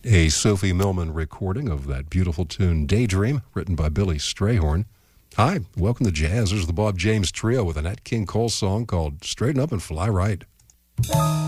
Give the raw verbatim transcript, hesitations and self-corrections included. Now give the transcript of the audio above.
A Sophie Millman recording of that beautiful tune, Daydream, written by Billy Strayhorn. Hi, welcome to Jazz. There's the Bob James Trio with a Nat King Cole song called Straighten Up and Fly Right.